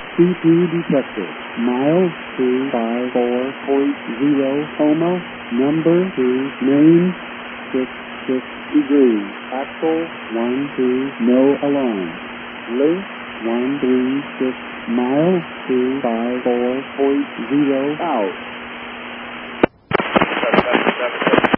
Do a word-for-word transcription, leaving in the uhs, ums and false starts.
C P detected. Miles two five four point zero Homo. Number two. Name six six degrees. Axle one two. No alarm. Length one three six. Miles two five four point zero out. seven seven seven